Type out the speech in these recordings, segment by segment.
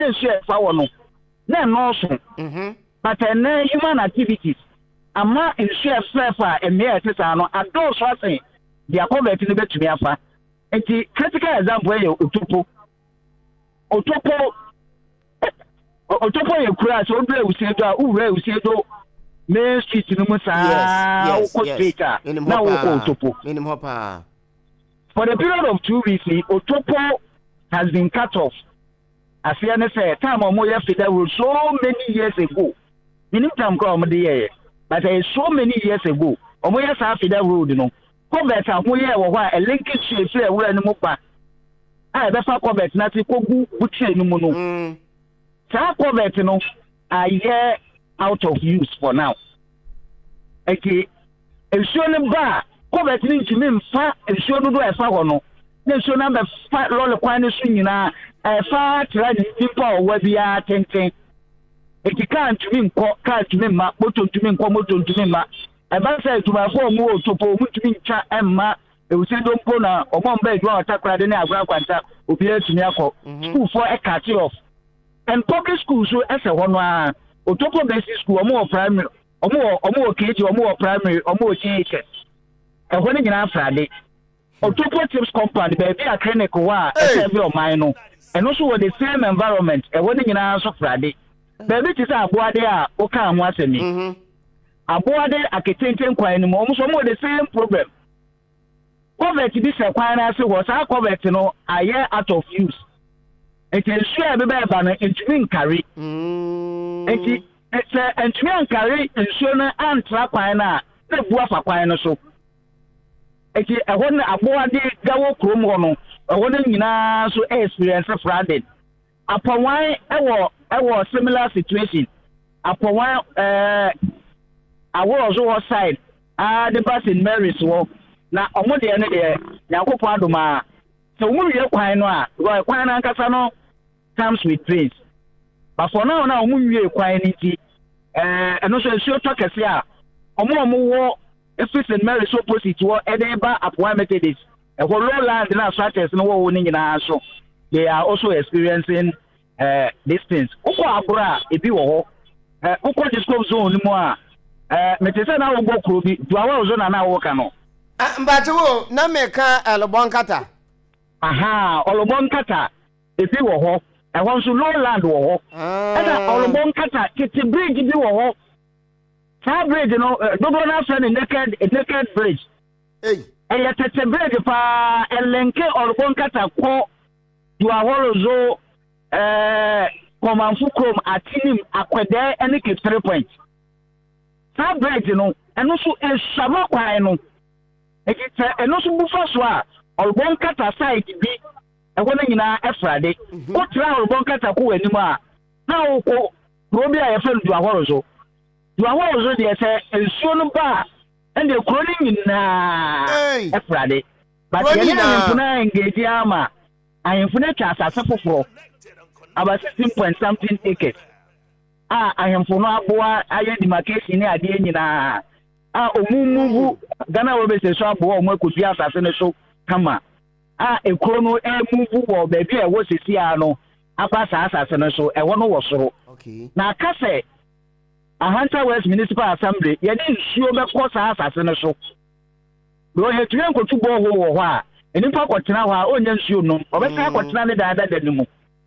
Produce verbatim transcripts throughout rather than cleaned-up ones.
share for no na no so mhm but na human activities ama share for e me etesa no adult so say dia comment no betumi afa enti critical example e otopo otopo otopo e kura so odre usiedo a uwre usiedo main street no musa yes ko yes speaker na wo ko otopo minim hopa for the period of two weeks otopo has been cut off as you say time omo ya federal so many years ago minim time ko omo dey but uh, so many years ago omo ya sa federal road no covet aho ye wo ho a linkage shape e wura ni mu pa a be fa covet na ti kogu butie ni mu no mm sa covet no a year out of use for now eki ensuo ne ba covet ni ntimi mfa ensuo no do e fa ho no na ensuo na be fa lole kwan ni so nyina e fa tra ni nipa o wa bia tenten eki kan ntimi nko kan ntimi ma moto ntimi nko moto ntimi ma e ba say tuma fo mu otopo mu ntimi ncha emma e wuse do mpo na omo mba edu atakra de na agura kwanta obi atumi akọ school for e cut off and public schools so ese ho no a otopo basic school omo primary omo omo K G omo primary omo G H S e ho ni nyina frade otopo tips compound be be a clinic wa e se be o man no and also with the same environment e ho ni nyina so frade be be ti say aboade a o kan ho asemi mhm aboade aketenten kwan ni mo so mo the same problem covet bi se kwan na se ho sa covet no aye out of use it is sure be be ba no entumi nkare mm enti se entumi nkare ensuo no antra kwan na na bu afa kwan no so enti ehwo na aboade gawo krom ho no ehwo na nyina so experience flooding apọwan ewo ewo similar situation apọwan eh awo zo ho side ah the bus in Mary's wo na omo de ne de yakopọ adoma so omo wie kwan no a go kwan na nkasa no comes with trains but for now na omo wie kwan ni ti eh eno so so tokese a omo omo wo efis in Mary's opposite wo e dey ba apọwan methodist e ho lowland na structures no wo ni nyina so they are also experiencing uh these things uko abura ebi wo ho eh uko discover zone mu a eh metese na wo gbokro bi duawa ozo na na wo ka no ah mbate wo na meka elobon kata aha olobon kata ebi wo ho e ho nso lowland wo ho e na olobon kata kiti bridge bi wo ho sa bridge no dodo na friend naked naked bridge eh e ya tete bridge pa elenke olobon kata ko duawa ozo eh komanfu krom atinim akwede ene ke three point sa bridge no eno so esama kwan no ekite eno so bufa so a olbon kata side bi ewo na nyina efrade o tra olbon kata ko anim a na wo ko robi a yefa ndu ahoro so du ahoro so de se ensuo no ba ende kro ni nyina efrade but ye na mpuna engage ama ayemfuna twa asase foforo about sixteen point something acres ah ayemfuna aboa aye demarcation ni ade nyina ah omumuvu Ghana wo be se so aboa omo akodi asase ne so kama ah ekro no e muvu wo ba bi e wo sisi a no apa sa asase ne so e wo no wo soro okay na kase Ahanta West Municipal Assembly ye ni nsuo be ko sa asase ne so do he tuye nkotu bo ho wo ho a enipa kwotena ho a onya nsuo no obeka kwotena ne daada da ne mu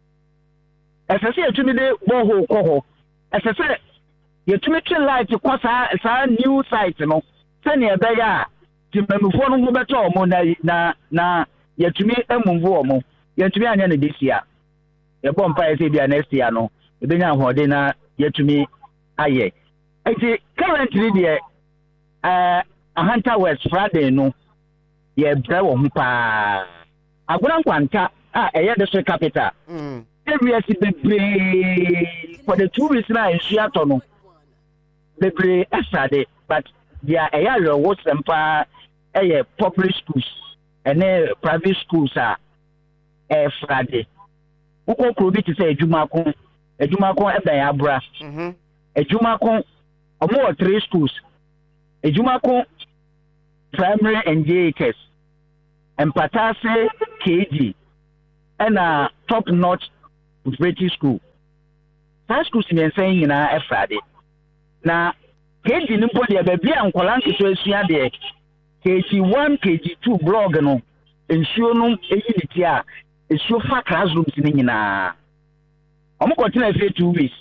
esese etumi de bo ho ko ho esese yetumi twe light ko sa sa new site no sene ebe ya timemfo no ho beto omo na na na yetumi emumvu omo yetumi anya ne desia e bompa ese bia next year no ebenya hode na yetumi aye eti currently the uh Ahanta West Friday no ye bra wo hu pa agora nkwanta a eye district capital mm area si bebre for the two weeks na ensure to no bebre asade but dia eye lo wo sempa eye public schools ene private schools a e Friday uko kro bi ti say adwuma ko adwuma ko e ben abra mhm adwuma ko omo three schools adwuma ko primary and J H S and Patase K G and a top notch preparatory school high school si mensan nyina efrade na K G nimpo de baabi a nkwala nkeso asua de K G one K G two blog no ensuo no eyi ne ti a ensuo fa classrooms ni nyina omo continue for two weeks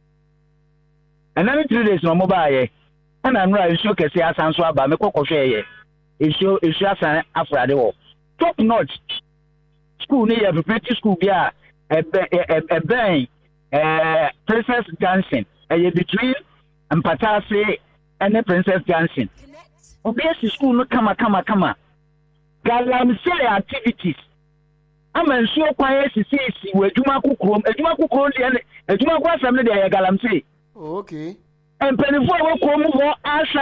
and then three days no mo ba ye ana nura ensuo kese asanso aba me kokoswe ye ensuo ensuo asan afrade wo top notch school ni ya preparatory school bia ebe ebe eh Princess Johnson eh between Mpatase and Princess Johnson. Obviously, school no kama kama kama. Galamsey activities. I'm sure quiet to say si we juma kukrom, e juma kukrom de e juma kwa samle de galamsey. Okay. And penifo we kom ho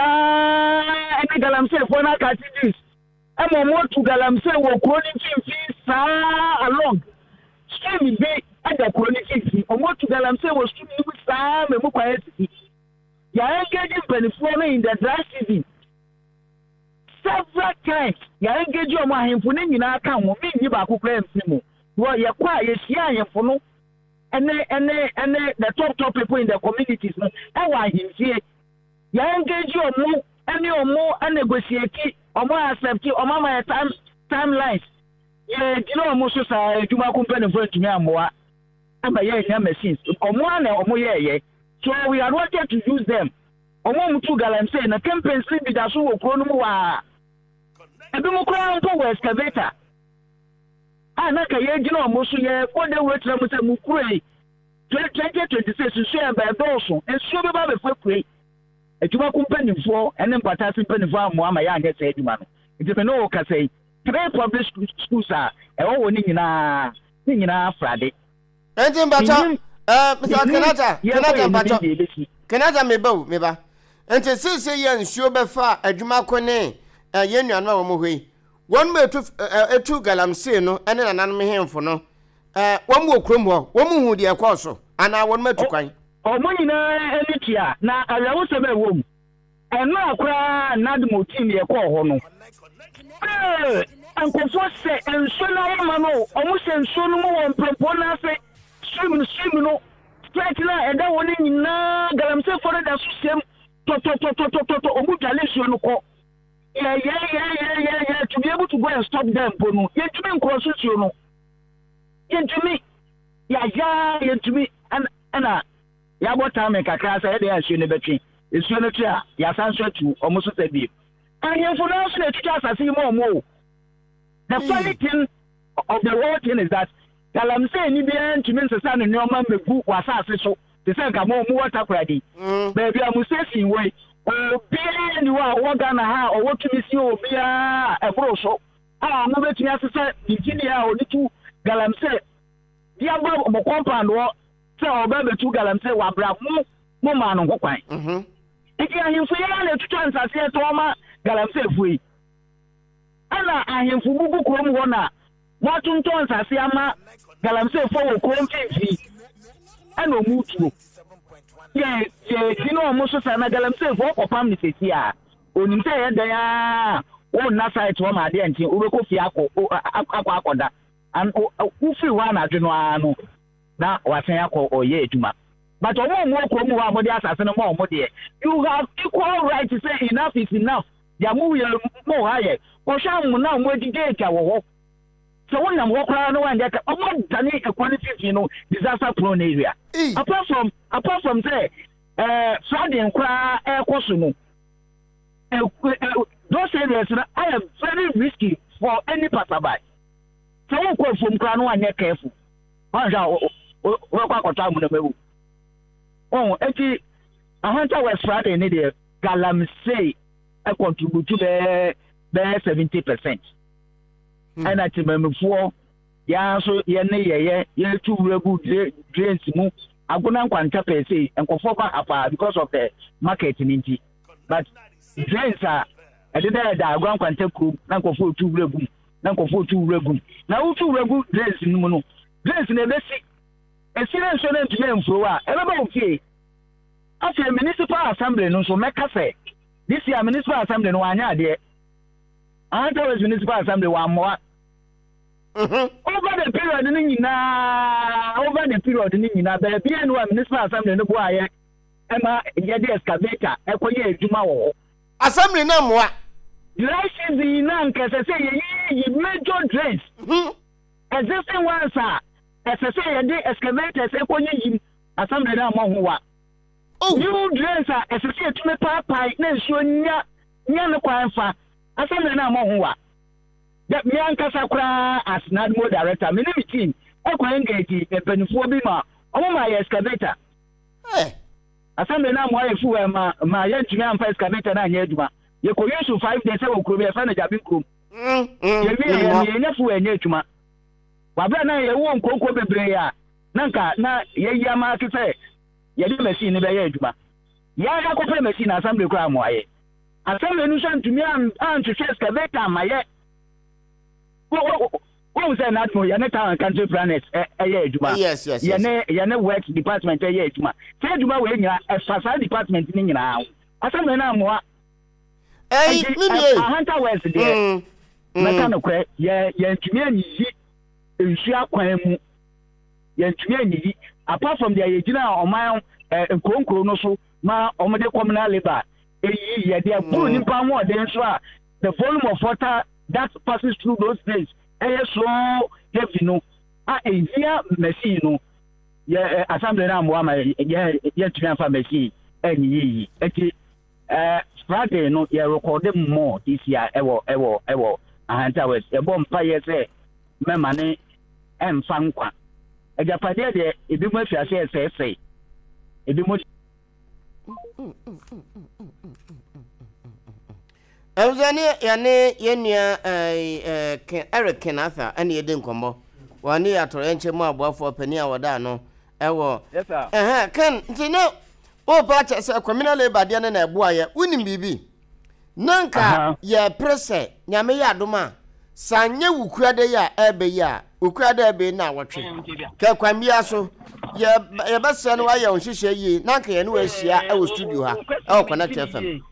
asa e galamsey for na activities. I'm more to galamsey we chronic fees sa along. Stream be at the chronic fees. Omo to galamsey we stream with sa me mo quiet. You are engaging Penifo in the dry season. Several times, you are engaging on my himfuning in our account. Me, you are cooking him. Well, you are quiet, you are him and then, and then, and then the top top people in the communities. I want him here. You are engaging on more, any or more, and negotiate, or more accept, or my time timelines. Yeah, you know, most of the Juma company for to me, more. I'm a young machines. Or more, or more, yeah. So we are wanted to use them. Omo mutu galamsey na campaign sleep bi da so wo kro no mu wa. Ebi mo kro nko excavator. Ah na ka ye gina omo so ye ko de we tra mo se mu kure. twenty twenty-six so e ba do so. Enso be ba be fa kure. Ejuma kumpanifo ene mpata simpanifo amo ama ya anye se ejuma no. Enti me no ka say three public schools are e wo ni nyina ni nyina frade. Enti mpata Uh, Mister Kenata, Kenata Bato, Kenata meba meba. Ente sisi ye nsuo befa adwuma kone ye nuano wo mohwe. Won me etu etu galamsey no ene nanan me hemfo no. Eh won mo okrom ho, won mu hu de ekoso ana won metu kwan. O mo nyina enitia na awewo se be wom. Eno akra nadmo team ye ko ho no. Eh ankofo se enso na ma no, o mo se enso no mo won propo na se stream stream no straight na eda woni nyina galamsey for da susem to to to to to to omu dale su no ko yeah yeah yeah yeah yeah yeah to be able to go and stop them ponu ye tumi nkro su no ye tumi ya ya ye tumi an ana ya bota me kakra sa ye de asu ne betwi esu no tia ya sanso tu omu so tabi ahemfo na so na tutu asase mo omo the funny thing of the whole thing is that galamsey ni bia ntumi nsesa no nyoma megu wasase so te se nka mo mu water kradi baby amusesi we obi ni wa woga na ha o wotumi si obi a ebro so a mo betumi asesa engineer o nitu galamsey dia bro mo compound wo se o ba betu galamsey wa bra mo mo ma no nkwan mhm eti ahemfo ya na tutu ansase to ma galamsey fuyi ana ahemfo bubu krom ho na what on ansase ama galamsey fo wo krom fifi ana omutuo ye ye dino omo so sa na galamsey fo kopam ni sesi a onim se ye dan a wo na site wo ma de anti wo be ko fi akọ akọ akoda an wo fi wa na dweno anu na wasen akọ oye eduma but omo mo krom wa mo de asase no mo mo de you have equal right to say enough is enough ya mu ye mo ha ye ko sha mu na mo di gate a wo ho so when I'm walking around and get a money quality, you know, disaster prone area. E. Apart from apart from say, uh, Friday and cry air question. Those areas I am very risky for any passerby. So I go from Crown and get careful. I shall work out time with the oh, actually, a hunter was Friday in the galamsey I contribute to the the seventy percent. And at the before, yeah, so yeah, yeah, yeah, two good drains move. I'm going to per se and conform because of the marketing. But drains are I did that ground contact group, Nanko for two regum, Nanko for two regum. Now, two regum drains in Mono. Drains in the basic. A serious to them for a about fee. After a municipal assembly, no so make us say this year municipal assembly no one idea. I was municipal assembly one more. over the period ni nyina over the period ni nyina be bia no municipal assembly no bo aye ema ye de excavator ekoye adwuma wo assembly na moa dry season na nkese se ye yi major drains existing ones are essese ye de excavators ekoye yi assembly na mo ho wa new drains are essese tume papa na nsuo nya nya no kwan fa assembly na mo ho wa that me ankasa kura as nadmo director me name team e ko engage empanifo bi ma omo ma excavator eh assembly na mo ayefu e ma ma ye ntumi amfa excavator na anya aduma ye ko yesu five days e wo kuro bi fa na jabi kuro mm ye mi ye nyafu anya aduma wa bra na ye wo nkonko bebre ya na nka na ye yama kise ye de machine be ye aduma ya ga ko pre machine assembly kura mo aye assembly nu so ntumi an an to excavator ma ye what say not for your town country planet eh eh Juma. Yes, yes, yes. Yane yane work department eh Juma. Say Juma we nya a facade department ni nyina. Asam na mo a. Eh ni ni. A hunter west there. Na kan kwe ye ye ntumi anyi nsu akwan mu. Ye ntumi anyi apart from the yegina oman nkonkro no so ma omode communal labor eyi ye there buru nipa mo de nso a the volume of water that passes through those days eh so heavy no ah eh here machine no yeah assembly na mo ama yeah yeah tumi afa machine enyi yi eti eh Friday no yeah record more this year ewo ewo ewo ahanta west e bom pa ye say mema ne emfa nkwa ejapade de ebi mo afiase ese ebi mo Emzani yane yenua eh eh Eric Kenatha ene yede nkombo wani atoro enche mu aboafo pani awoda no ewo yes sir eh kan ntino o ba che se communal labor de na ebu aye unim bibi nanka ye prese nyame ya adoma sanye wukuade ya ebe ya wukuade ebe na wotwe ka kwambia so ye ye bese no aye onhihye yi nanka ye no ahia e wo studio ha e wo connect F M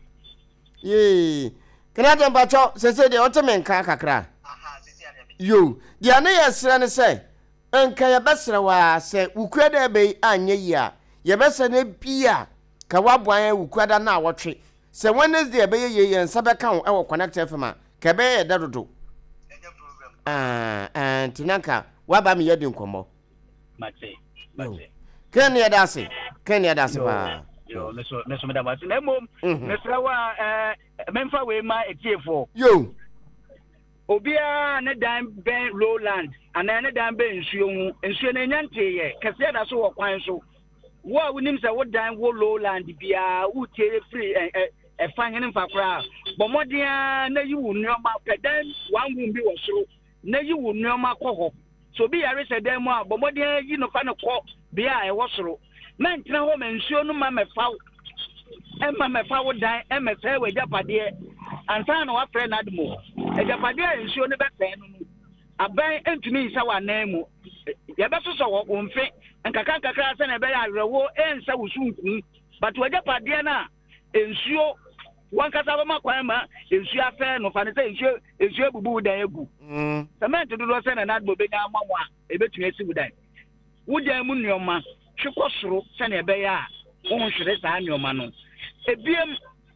ye Canadian bacho sese de otemenka kakra aha sese ade yo dia na yesra ne se enka ye besra wa se wukuada be anya yi a ye bese na bia ka waboan wukuada na wotwe se Wednesday be ye ye nsa be kan e wo connect F M ka be ye dadodo enye program ah and tinanka waba me yedi nkomo mate mate ken ye dase ken ye dase ba yo meso meso me da ba na mom mesra wa eh memfa we ma etiefo yo obia ne dan ben lowland ana ne dan ben nsuo hu nsuo na nyante ye kase da so wo kwan so wo a wonim se wo dan wo lowland bia wo tie free eh e fa hene mfa kra bomodia na yi wo nneoma pedan wangu bi wo soro na yi wo nneoma kɔ so bi yare se dan mu a bomodia yi no fa ne kɔ bia e wo soro men tena ho men nsuo no ma mefa emma mefa wo dan emma se we japade ansa na wa frɛ nadmo e japade nsuo no be pɛ no no aban entumi isa wa nan mu ye be so so wo mfe nkaka nkaka se na be ya rewo ensa wo sunku but we japade na nsuo wankasa ba makwan ma nsuo afɛ no fa ne se nsuo nsuo bubu dan egu mm cement do se na nadmo be nya amawo a e betumi esi bu dan wo dan mu nneoma twekosoro se na be ya wo hwere saa nneoma no ebiem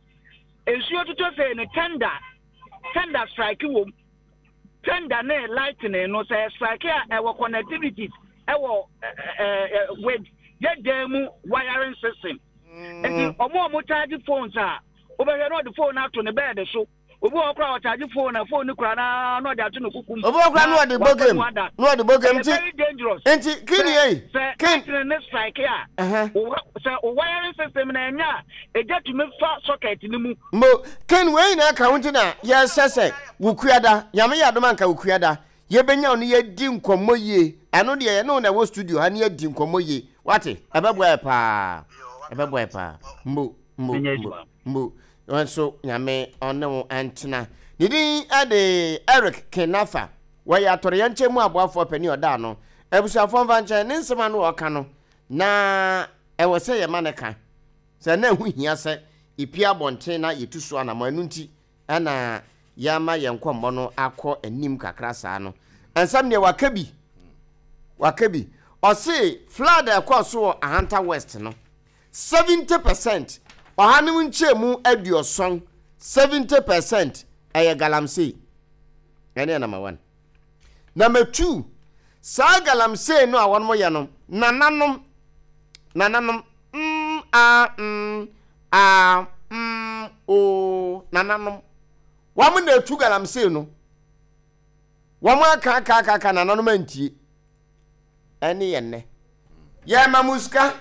nsuo tutu se ne tender tender strike wo tender na lightning no se strike a e wo connectivity e wo with ye demu wiring system and omo omo charge phones a obehwe no the phone ato ne bed so obi okra o charge phone na phone kura na no de ato no kukum obi okra no de bogem no de bogem ti enti kini ei kin ne strike a so o wiring system na nya e get me fa socket ni mu mo ken we na account na ye sese wukuada yame ya doma nka wukuada ye benya no ye di nkomo ye ano de ye no na wo studio ha ne ye di nkomo ye wate ebebo e pa ebebo e pa mo mo mo so nyame ono antena nidi ade Eric Kenatha wa ya tore yanche mu aboafo pani oda no ebusuafo vanche ne nsema no oka no na e wo se ye maneka se na hu hia se ipia bonten na yetuso ana manu nti ana yama yenkombo no akọ anim kakra saa no and some near Wakabi. Wakabi. Or say, flood across or Ahanta West, no. seventy percent. Or Hanuun Chemu ed your song. seventy percent. Aya Galamsey. Any number one. Number two. Sa Galamsey no one more yanum. Nananum. Nananum. Mm, ah, mm, ah, mm, oh, nananum. Wamu ne tu Galamsey no. Wamu aka aka aka aka nananum enti. Any ene. Ye mamuska.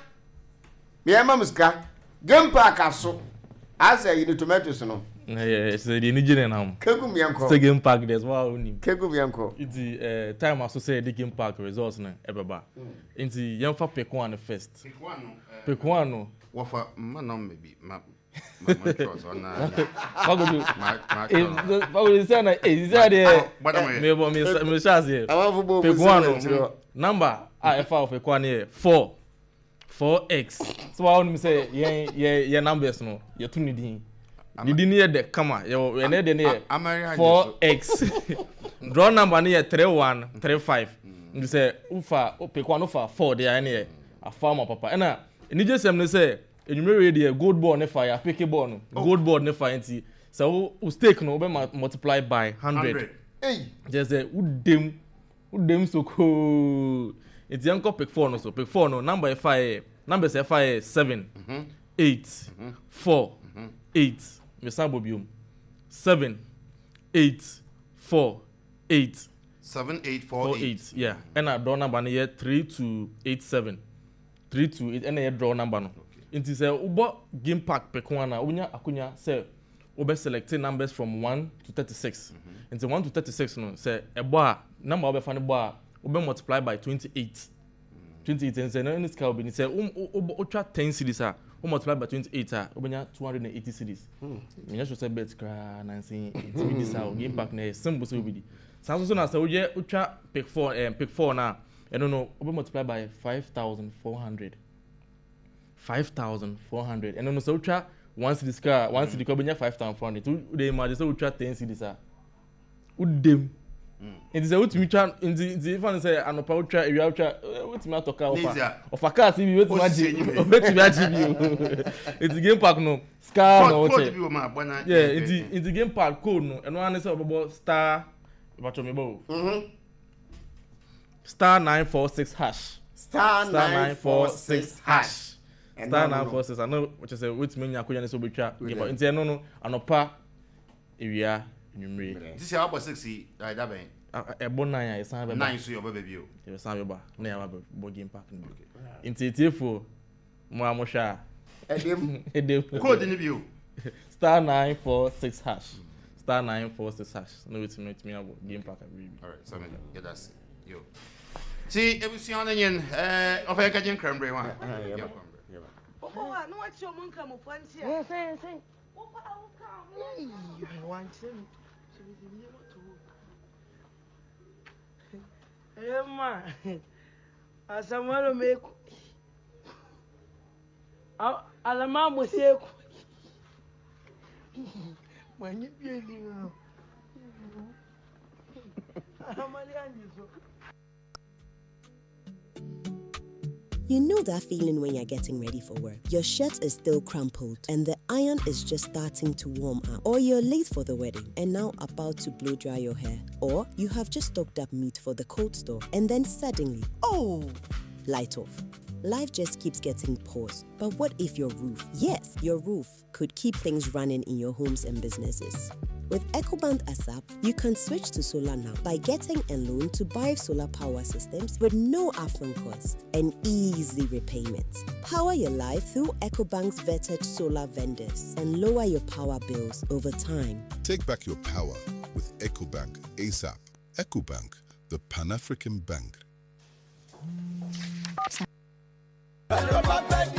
Ye mamuska. Gempa kaso. Asa yi tomatoes no. Yeah, so the Nigerian ham. Kegum yanko. It's a game park. There's one only. Kegum yanko. It's the uh, time I say the game park results na ebeba. It's the young for Pekuano first. Pekuano. Pekuano. What for? Man, no maybe. Ma, ma, ma trust on na. How go do? Ma, ma. How go do? Say na. Is that the? Me bo me me share here. Pekuano. Number ah F of Pekuano here four. four x. So I want to say yeah yeah yeah numbers no. You two need. Did you need the comma? You we need the near four x. Draw number near three one three five. You say ufa Pekuano ufa four there any a farmer papa. And na you just say say you may read the gold board ne fire pick ball no gold board ne fire nti so we stake no be multiply by one hundred. Hey, just say udem udem so cool. It's young pick four no so pick four no number five number say five seven eight four eight. Me sambo biom seven eight four eight seven eight four eight. Yeah, and a draw number here three two eight seven three two eight and a draw number no. It is a ubo game pack Pekuana unya akunya say ube selecting numbers from one to thirty-six. Mm-hmm. Into one to thirty-six no say a bar number ube find bar ube multiply by twenty-eight. Mm. twenty-eight and say no in this car ube say um ube ultra ten cities ah we multiply by twenty-eight ah ube two hundred eighty cities. Hmm. Me just say bet cra nancy eighty this ah game pack na simple so be. Sanso so na say we ultra pick four um pick four na I don't know ube multiply by five thousand four hundred. five thousand four hundred. And then so ultra one city car one city car benya five thousand four hundred. Tu they imagine so ultra ten cities ah. Udem. It is a ultimate chan in the the even say anopa ultra area ultra what me talk ofa. Ofa car see me what me what me achieve you. It's game park no. Scar no what. Yeah, it's the it's the game park code no. And one say about star about me bo. Mhm. Star nine four six hash. Star nine four six hash. Star nine four six. I know what you say. Which mean you couldn't so be chat. But into no no anopa area numere. This is about sixty. That that be. A bon nine is nine. Nine so your baby. You say your ba. Na ya ba bo game park. Into tifo. Mo amosha. Edem. Edem. Code ni bio. Star nine four six hash. Star nine four six hash. No it me me about game park. All right. So me get that. Yo. See, everything on yen. Eh, of a catching cranberry one. Yeah. Oh, no, what's your monk come upon here? Yes, yes, yes. Oh, I'll come. I want him. Emma, as a man to make a man was here. When you be a little, how many años? You know that feeling when you're getting ready for work. Your shirt is still crumpled and the iron is just starting to warm up. Or you're late for the wedding and now about to blow dry your hair. Or you have just stocked up meat for the cold store and then suddenly, oh, light off. Life just keeps getting paused. But what if your roof, yes, your roof, could keep things running in your homes and businesses? With EcoBank ASAP, you can switch to solar now by getting a loan to buy solar power systems with no upfront cost and easy repayments. Power your life through EcoBank's vetted solar vendors and lower your power bills over time. Take back your power with EcoBank ASAP. EcoBank, the Pan-African bank. Ah,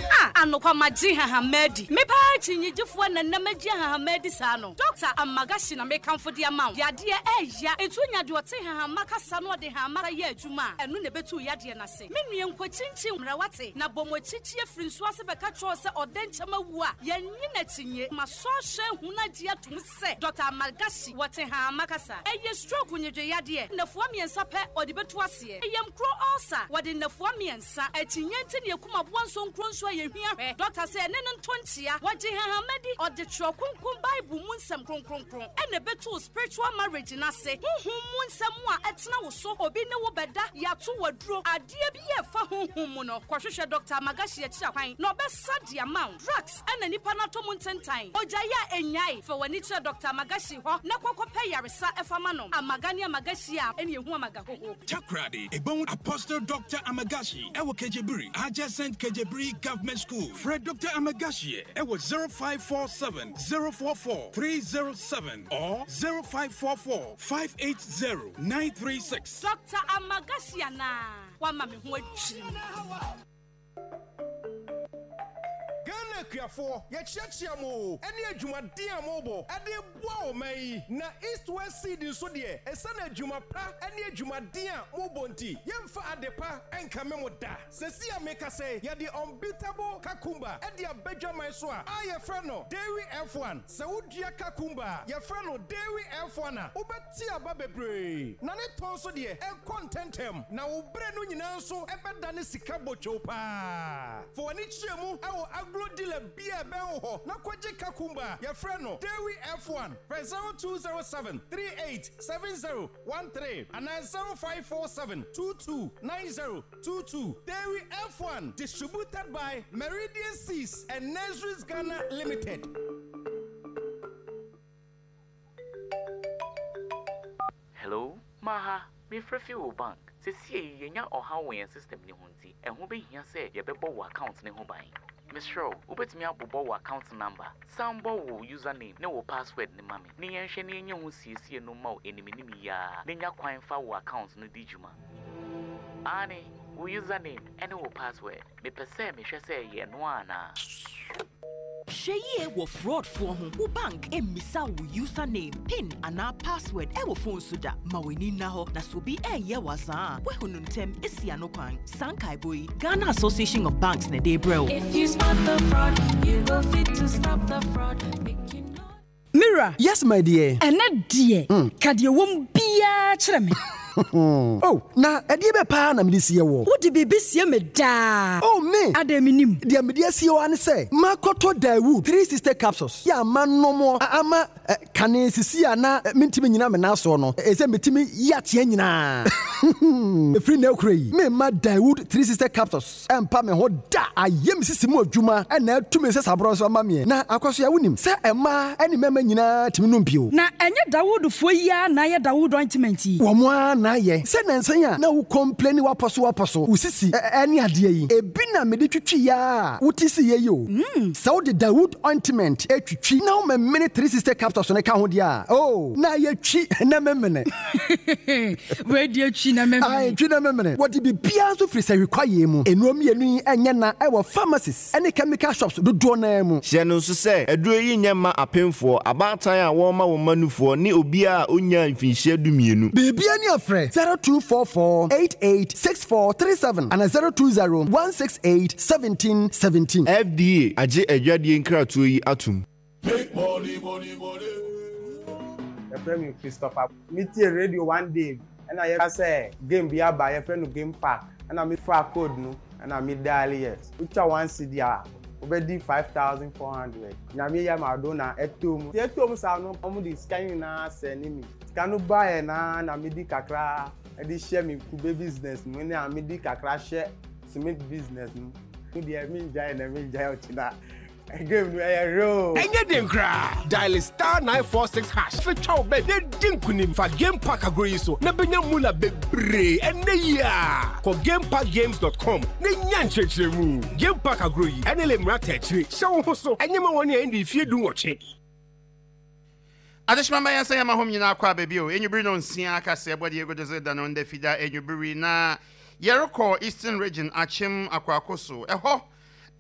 no kwa maji hahamedi me pa chinyigifo na na maji hahamedi sa no Doctor Amagashi na me kamfo de amount yade eya etunya de ote hahamaka sa no de hahamaka ye adwuma enu ne betu yade na se me nue nkochinchi mrawate na bomochichi efiri nso ase beka cho se odenchama wu a yenyi na tinye maso hwe huna de atum se Doctor Amagashi wote hahamaka sa eye stroke nyedwe yade na fo miensa pe ode betu ase eyam kro ulcer wode na fo miensa etinye ntine ekuma bo nso nkro nso ye hwia hwe Doctor se ne ntontia wode hahamedi ode tro kunkum Bible mu nsem kronkron kron ene betu spiritual marriage na se honhom mu nsem a etena wo so obi ne wo beda yato waduro ade bi ye fa honhom mu no kwahwehwe Doctor Amagashi akira kwan no be sad amount drugs ene nipa na to mu ntentan oja ya enyai fa wani kira Doctor Amagashi ho na kwakọpẹ yaresa efama no Amagani Amagashi a ene ehu amagahoho Takrade ebon Apostle Doctor Amagashi ewo Kejebiri adjacent Kejebiri Government School Fred Doctor Amagashi ewo zero five four seven zero four four three zero seven or zero five four four five eight zero nine three six. Doctor Amagashi na wa mame ho atwiri Ghana Kriafo, ye chiachia mo, eni adwumade amobo, ade boa o mai, na East West Seed so de, esana adwuma pa, eni adwumade a mobo nti, yemfa adepa enka memo da. Sesi ameka say, ye the unbeatable Kakumba, edi abedwa mai so a, a ye friend no, Dairy F one, se udua Kakumba, ye friend no Dairy F one a, ubeti aba bebre. Na ne ton so de, e contentem, na ubre no nyina so, ebeda ne sika bocho pa. For ani chiemu, awo agro dealer beer bell na kwaje Kakumba your friend no Dairy F one for zero two zero seven three eight seven zero one three and zero five four seven two two nine zero two two. Dairy F one distributed by Meridian Seas and Nurseries Ghana Limited. Hello, Maha, me Frefio Bank. Sisi yenya oha wen system ni hunti. E ho be hia se ye bebo wo account ne ho ban. Mister Ubetimi abobo wo account number. Sambo wo username ne wo password ne mame. Ni yenhwe ne yenye ho siesie no ma o enimi ni mi ya. Ne nya kwan fa wo account no di djuma. Ani, wo username ene wo password. Me pese me hwe se ye no ana. Sheye wo fraud for ho wo bank emisa wo username pin ana password e wo phone so da ma weni na ho na so bi e ye waza we hunu ntem esia no kwan Sankai boy Ghana Association of Banks na dey bro. If you spot the fraud you go fit to stop the fraud. Mira. Yes, my dear. Ene dear. Mm. Kade wom bia kire me. Oh, na edi be pa na me sie wo. Wo di bebe sie me da. Oh me. Adam nim. Dia me dia sie wo an say. Makoto Dawood three sister capsules. Ya manom ama kane sisi ana mentimi nyina me na so no. E se metimi ya tie nyina. E free na okrai. Me ma Dawood three sister capsules. Empa me ho da. Ayem sisi mu adwuma e na atumi se sabro so ma me. Na akoso ya wonim. Se ema eni mema nyina timi no mpio. Na enye Dawood fo ya na ye Dawood ointment yi. Wo mo na ye se nansan a na wo complain wa poso wa poso usisi eni ade yi ebi na me de twitwi ya wutisi ye yo se wo de Dawood ointment etwitwi na wo me three sister capsules ne ka ho dia oh na ye twi na memene we de twi na memene ai twi na memene wo de bibia so free se require mu enuom yenu enye na e wo pharmacies ene chemical shops dodo na mu hye no so se aduro yi nyema apemfo abatan a wo ma wo manufo ne obi a onya mfinhye dumienu bibia ni afre zero two four four eight eight six four three seven and zero two zero one six eight seventeen seventeen. F D A age adwadie nkratoyi yi atum. Make money, money, money. The friend Christopher, me tie radio one day, and I say game be about your friend game park, and I me for code no, and I me dial yes. Which I want C D R. Obedi five thousand four hundred. Na me ya Madonna etum. Etum sa no omo di scan na send me. Kanu buy na na me di kakra e di share me ku business me na me di kakra share cement business no. No dey me jai na me jai otina. Game no e ro. Enye dem kra. Dial star nine four six hash. Fe chow be de din kunim fa game pack agro so. Na benya mula bebre ene ya. Ko game pack games dot com. Ne nya nchechemu. Game pack agro yi. Ene le mra techre. Show ho so. Enye ma woni e ndi fie du woche. Adeshma ya say ma hom nyina akwa baby o enyubiri no nsia aka se body ego de da no nda fida enyubiri na yeroko Eastern region achim akwa akoso eho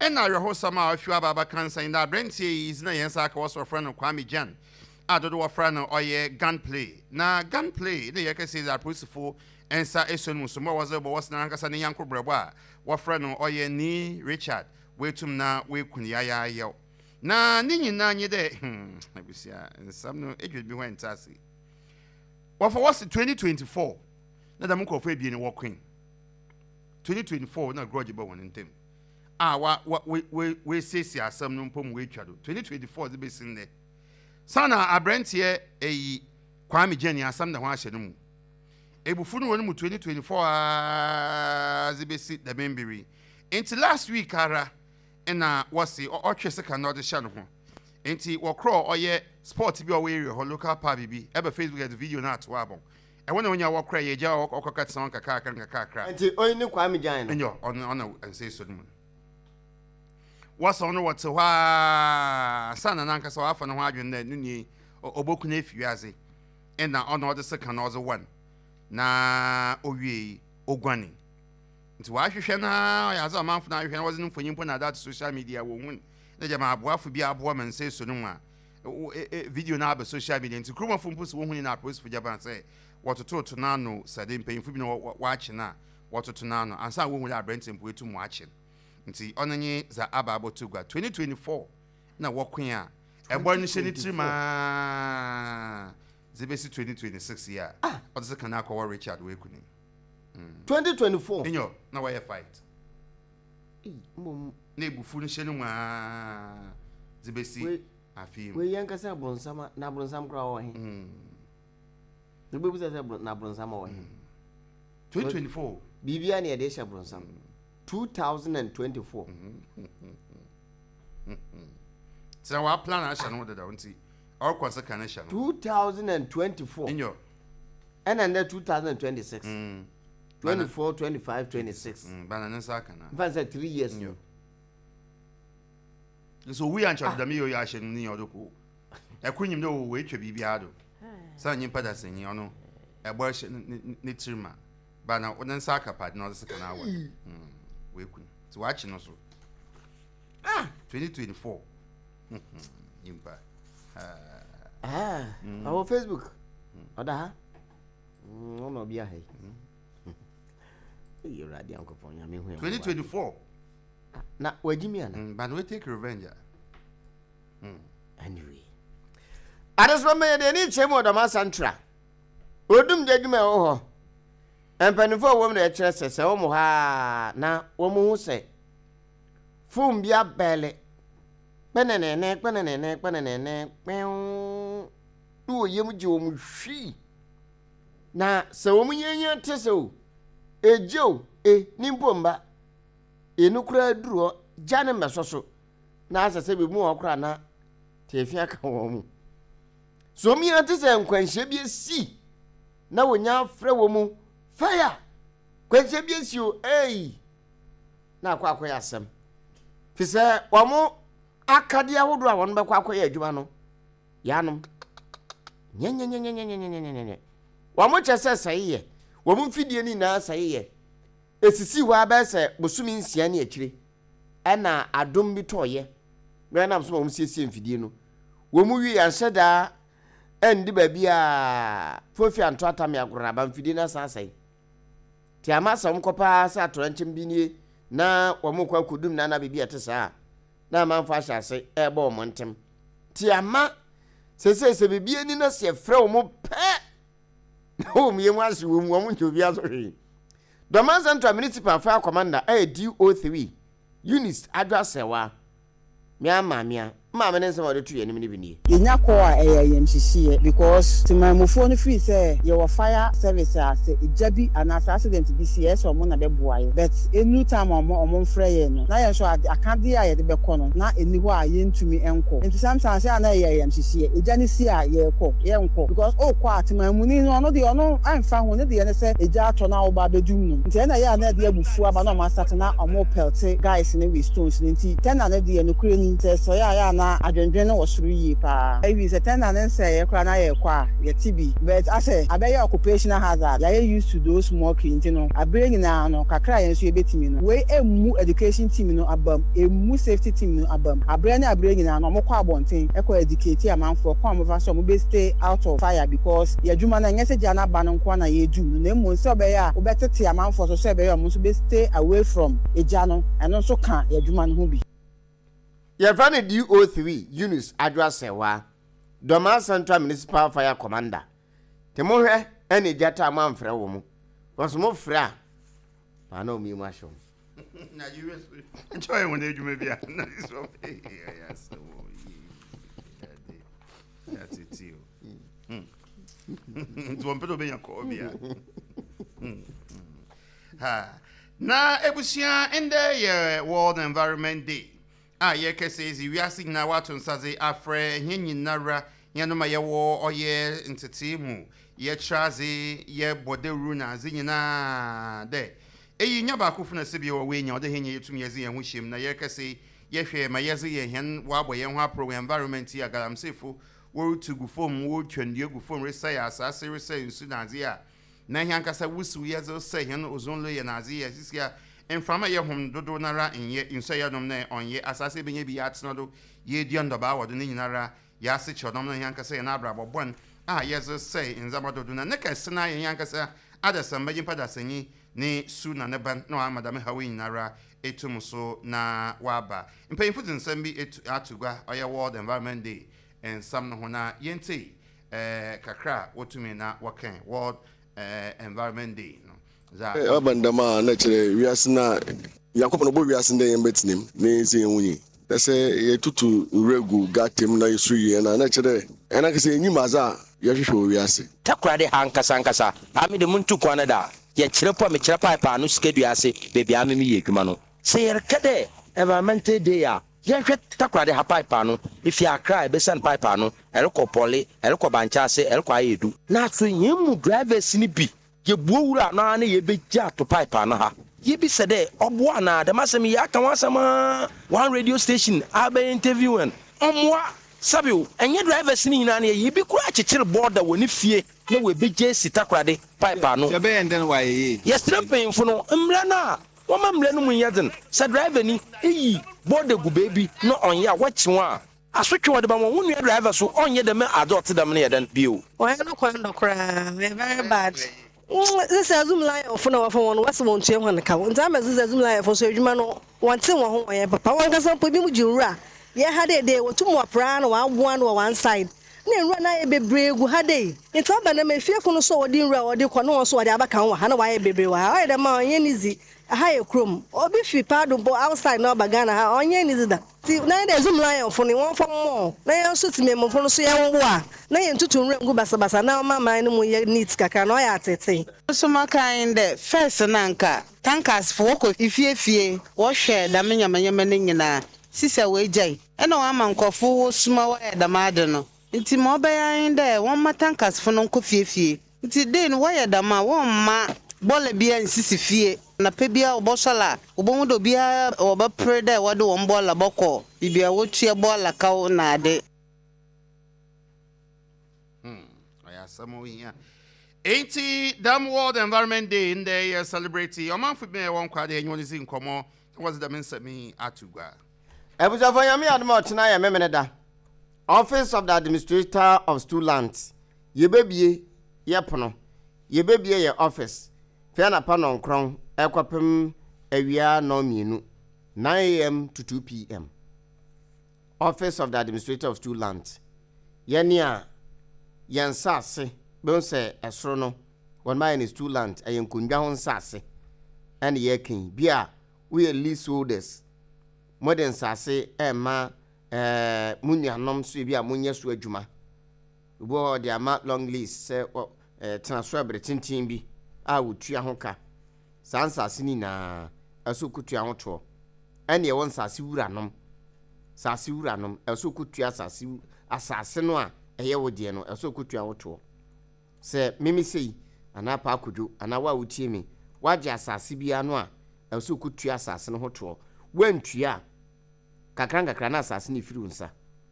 And now your host somehow if you have a cancer in that Brenty is na yensa was for friend of Kwame Jan. I don't know friend or ye gunplay. Na gunplay, the yaka says are principal and sa eson musumo was about was na kasa ni yanko brabwa. What friend or ye ni Richard. Wait to na we kun ya ya yo. Na nini na nye de hmm abusia some no it would be when tasi. What for was twenty twenty-four? Na da muko fe bi ni working. twenty twenty-four na grudge ba won ntem. Ah wa we we we say si asem no mpom we twado. twenty twenty-four ze be sin de. Sana abrantie eyi Kwame Jenny asam da ho ahye no mu. Ebufu no wonu mu twenty twenty-four ah ze be si da membiri. Until last week ara na wasi o twese kan no de hye no ho. Enti wo crawl oye sport bi o we area ho local pa bibi ebe Facebook get video na to abon. E wona wonya wo crawl ye ja o kokka tsan kaka kan kaka kra. Enti oyi ni Kwame Jenny no. Enyo on on and say so mu. What's on what to wa sana nanka so afa no ho adwen na nuni oboku na efiase. And na on the second also one. Na owie ogwani. Nti wa hwehwe na ya za manfo na hwehwe na wazi mfonyin po na that social media wo hun. Na jama aboafo bi abo man say so no a video na aba social media nti kroma fo mpo so wo hun na post for Japan say watoto to na no sade mpanyimfo bi na waache na watoto na no ansa wo hun ya Brenton po etu mu ache. Nti onanye za aba abotugwa twenty twenty-four na wokwen a ebo no hye ni trima zebesi twenty twenty-six year ah odese kana akwa Richard Wekuni twenty twenty-four enyo na why fight mom na ebufu no hye no ma zebesi afim we yanka se bronsama na bronsam kra wo he no bebu se na bronsam wo he twenty twenty-four bibia na ye de hye bronsam two thousand twenty-four so our plan I shall know that unti our consequence two thousand twenty-four in your and then two thousand twenty-six mm. twenty-four twenty-five twenty-six mm banana sakana fancy three years in so we are charge the me you ashe ni odoko e kunyim no we twa bibia do sa nyimpa da senyi ono e bo ashe ni tirma bana onan saka pad no sakana awa mm we kun so watch no so ah twenty twenty-four nyimpa ah our Facebook oda ha no no bia he you radio ankopon ya me hu twenty twenty-four na wajimi ana but we take revenge mm anyway adesba me de ni chemo da masantra odum jadwuma wo ho empanifo wo me na kire sese wo mo ha na wo mo hu se fum bia bele penenene penenene penenene pen tu yem ji wo mu hwi na se wo mu yenya tese o ejo e nimpomba enukura duro jane mesoso na asese be mu okura na tefia ka wo mu so mi atese nkwanhye bi si na wonya frɛ wo mu fire kwanhye bi si o ei na akwa akwa asem fise wo mu akade ahodo a won be kwa akwa adwuma no yanom nyenyenyenyenyenyenyenyenyenye wo mu kyese sɛye wo mu mfidie ni na sɛye esisi ho abese bosumi nsia ne akire ɛna adom bi toye me na so wo mu siesie mfidie no wo mu wi yanhyeda endi ba bia fofi anto atame agora ba mfidie na sansai ti amasa wo mkopa sa atoranchim bi nie na wo mu kwa kudum na na bibia te saa na manfa hyase ebe wo montem ti ama sese se bibia ni na se frɛ wo mu pe o mi yemu ase wo mu wo mu ntobia so hwe Doman Central Municipal Fire Commander A D O three Eunice Adwasewa mia mamia mama ne nsema de tu ye ni bi ni yenya ko a eh yem hihie because timamofo no free say your fire service as ejabi an accident bi C S o mo na be boaye but enu time o mo o mo frɛ ye no na ye so akade a ye de be kɔ no na eni ho a ye ntumi enko nti sometimes ya na ye yem hihie eja ni si a ye kɔ ye nko because o kɔ atimamuni no no de ono amfa ho ne de ye ne sɛ eja atɔ na wo ba bedum no nti na ye na de abufu aba na o ma start na o mo pelte guys ne we stones nti ten na ne de ye no kure ni sɛ so ya ya na adwendwen no wo soro yi pa ewi se ten na nse ye kra na ye kwa ye tibi but ase abeye occupational hazard ya used to those smoking you know abere nyina no kakra ye nso ye betimi no we emu education team no abam emu safety team no abam abere na abere nyina no mokọ abonten ekọ educate amanfo kwa mo fa so mo be stay out of fire because ye dwuma na nyese gya na ba no kwa na ye dum no na emu nse obeye a obetete amanfo so so ebeye mo so be stay away from eja no eno so ka ye dwuma no ho bi ye fa ne D O three Eunice Adwasewa Doma Central Municipal Fire Commander temo hwe ene jata amanfre wo mu because mo fra pa na omi mu ahwo na you enjoy when they do maybe na so yes that's it you mm tu mpedo be yanko bia ha na ebusia ende ye World Environment Day ah ye kese zi wiase na watu nsaze afre nyenyi nara yanoma ye wo oye ntetimu ye traze ye boderu na zinyina de eyi nya ba kofu na sebi wo we nya ode henye yetum ye zi ye ho hiem na ye kese ye hwe ma ye zi ye hen wa bo ye ho program environment ya galamsefo wo tugu fom wo twandie gu fom resay asase resay nsu na zi a na hyan kasa wusu ye zo say hen ozonlo ye na zi ye sisia enframa ye hom dodo nara enye nso ye nom na onye asase benye bi atno ye diando ba wodo ni nyinara ya se chodom na hyan kasa ye na abra bobon ah ye zo say nzama dodo na ne kase na ye hyan kasa adasam bagin pada sanyi ni su na ne ban na madame hawi nyinara etum so na waba mpanyimfo nsam bi atugwa oye World Environment Day en sam no na yente eh kakra wotumi na wakan World eh, Environment Day no za eh abandama na kire wiase na yakopo no bo wiase nde yembetinim na ezi enwunyi tese ye tutu regu gatem na yesu ye na na kire ena kese enyima za ye hwehwe wiase takrade hankasa hankasa ami de muntu kwana da ye kire po me kire pipe anu skedu ase bebi ami mi ye dwuma no se ye kade Environment Day ya ye hwe takrade ha pipe anu ifi akra be san pipe anu elko pole elko banchase elko ayedu na so yemu drivers ni bi ye buowura na na ye begya to pipe anu ha ye bi sede obo na de masem ya kan wasama one radio station abe interviewing omwa sabio enye drivers ni hina na ye bi kura chechire border woni fie na we begya sitakrade pipe anu ye be enden wa ye yes trapinfo no mra na wama mle no munyaden sa driver ni eyi border gu baby no onye a wachiwa asotwe wode ba mo wonu driver so onye dem adult dem na yeden bio oya no kwa ndokra very bad this is zoom line of no for one what's one tue hwan ka nta ma this is zoom line for so adwuma no wonte wo ho oya papa wan kasa po bi mu jiwura ye ha de de wotum wapra no wa boa no one side na enura na ye bebre gu ha de nta ba na mafie ko no so wode nura wode ko no so wode abaka wa ha na wa ye bebre wa ha de ma onye nizi ha ye krom obi fi pado bo outside na bagana ha onye nizi da ti na de zoom line for ni won for mo na ye so ti me mo for no so ye wo a na ye ntutu nura ngu basa basa na ma man no mu ye neat kaka na ya tete so ma kind first na nka tankers for ko ifie fie wo hwe da me nyama nyama ne nyina sisa we jai e na wa man kofo wo suma wa da ma de no nti mo be yan de won ma tankers for no ko fie fie nti den wo ya da ma won ma bole bia nsisi fie na pe bia obosola obon do bia oba prede wode won bola boko bibia wo tue bola ka na ade hmm aya samo here eighty Dam World Environment Day in the uh, celebrity oman fu me won kwade enyo ni nkomo was the men me atugwa ebuja for yami admo tena ya memeneda Office of the Administrator of Stool Lands yebebie yepono yebebie ye office Fiana panon kron ekwapem awia no mienu nine a m to two p m Office of the Administrator of Stool Lands yenia yensase bonse esro no won my is Stool Land ayenkundwa ho nsase ene yekin bia we leaseholders modern sase ema eh munyanom so bia munye so adwuma ubo de ama long lease se eh transfer bretintin bi a wotua ho ka sansase ni na asokutua ho to ene ye won sase wuranom sase wuranom asokutua sase asase no a eye wode no asokutua ho to se mimi sei ana pa akojo ana wa wotie mi waje asase bia no a asokutua asase no ho to wantua kakran kakran na asase ni firi unsa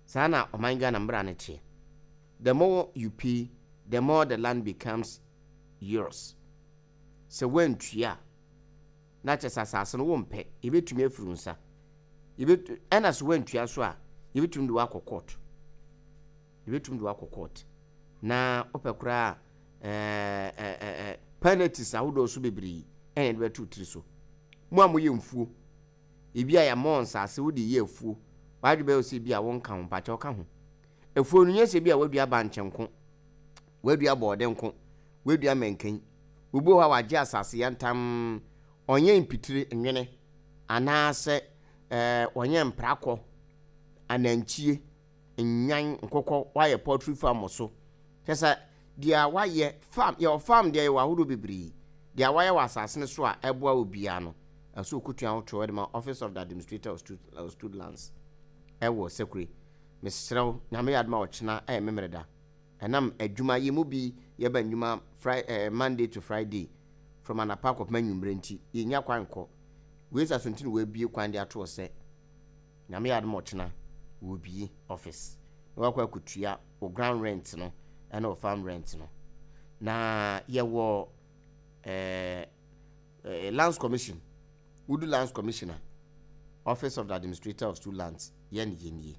Sana omanga na mbra na che. The more you pay, the more the land becomes yours. So when tria na che sasase no wompe, ebetumi afuru nsa. Ebet enas when tria so a, ebetumi do akọ court. Ebetumi do akọ court. Na opekura eh eh eh penalties awodo so bebri ene de betu tiri so. Mo amoye mfuo. Ebi aya monsa ase wo de ye afuo. Wadu be o se bi a won kan pa che o ka ho. Afuo no nyese bi a wadu aba nkenko. Wadu aba odenko. Wadu amenkan. Ubo ha waje asase yantam onye impitire nwene anase eh onye mprakọ ananchie nyan nkokọ waye poultry farm so. Tesa dia waye farm your farm dia wa hudo bibiri. Dia waye wasase ne so a eboa obia no. Aso kutua woto de ma office of the administrator of stud, uh, stud lands. Ewo secretary Mister Nyame yadma ochina eh memreda. Enam adwuma ye mu bi ye ba ndwuma Friday uh, Monday to Friday from an park of manwumre nti ye nya kwan kọ. We sa so ntini we bie kwan de ato se. Nyame yadma ochina we bie office. We kwa kutua o ground rent no and o farm rent no. Na ye wo eh uh, lands commission Udu Lands Commissioner, Office of the Administrator of Two Lands, yen yenye.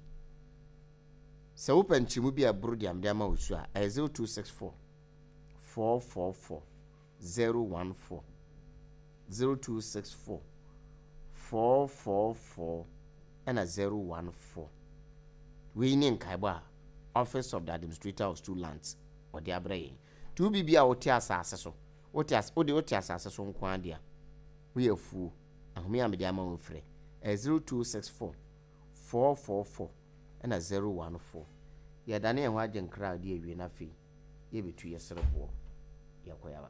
Se open chimu bi abrodi amdiama usua zero two six four four four four zero one four zero two six four four four four and a zero one four. We in Kaiba, Office of the Administrator of Two Lands, or the Abrae. Two B B A Otias Assasso, Otias, Odi Otias Assasso Quandia. We are fool. Me am the amount free a zero two six four four four four and a zero one four. Ya dane en wajen crowd ye we na fi ye betu ye serebo ya koyaba.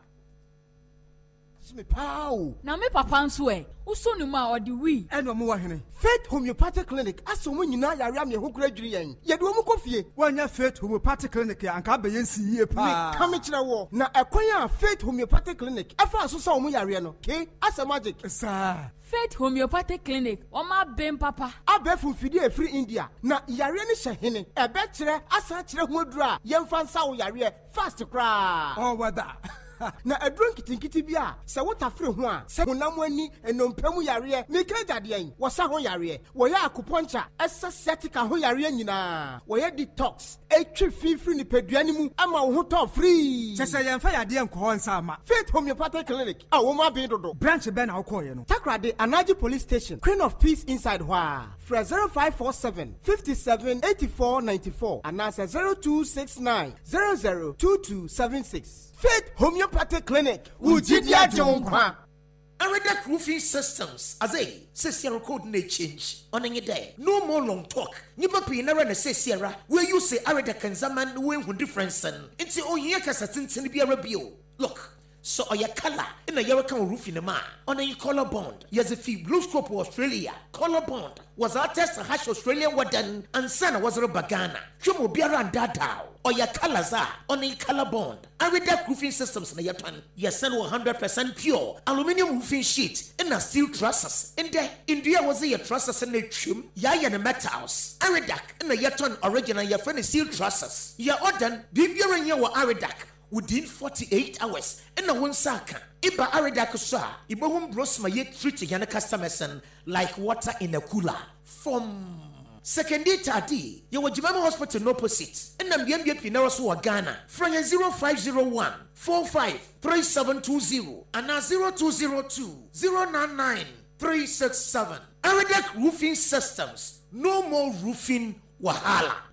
Me pow na me papa nso e uso nu ma odi wi e no mo wa hene Faith Homeopathic Clinic aso mo nyina yare am ye hokura dwiri yen ye de mo kofie wanya Faith Homeopathic Clinic ya anka be yensi yie pa me ka me kire wo na ekwan ya Faith Homeopathic Clinic afa aso sa mo yare no ke asa magic sa Faith Homeopathic Clinic o ma bem papa abefu fidi e free India na yare ni hye hene e be kire asa kire ho adura ye mfa nsa wo yare fast kra oh wada na adron kitinkiti bia se wotafre ho a se honam ani enompam yare me kaja de en wo sa ho yare wo ya akuponcha essa sciatica ho yare nyina wo ya detox etwi fifiri ni peduani mu ama wo ho to free se se yemfa yade en ko nsa ama Faith Homeopathic Clinic a wo ma be dodo branch be na wo ko ye no Takrade Anaji Police Station Queen of Peace inside Hwa fra zero five four seven five seven eight four nine four and answer zero two six nine zero zero two two seven six. Faith Homeopathic Clinic Ujidia Jonkwa Areda Roofing Systems as a Sierra code may change on any day. No more long talk. Nipa pinara na say Sierra where you say Areda Kanzaman when who difference and it's all yaka satin be a rebel. Look. So oya color in a yara kan roof in the man on a color bond. Yes, if you blue scope Australia, color bond was our test and hash Australia wadan and sana was a bagana. Chumo biara and dadao. Oya colors are on a color bond. I read that roofing systems na yatan. Yes, one hundred percent pure aluminium roofing sheet and a steel trusses. In there, India was a trusses and a trim, yaya and metals. Aridak and a yatan original yafan steel trusses. Ya odan, bibia and yawa aridak. Within forty-eight hours, and no one saka. Iba Aridakusa, Iba won't bros my yet treat yana customers like water in a cooler. From second day tardy, you were Jimama Hospital opposite, and I'm Yambia Pinawasu Ghana, from zero five zero one four five three seven two zero and now zero two zero two zero nine nine three six seven. Aridak Roofing Systems, no more roofing wahala.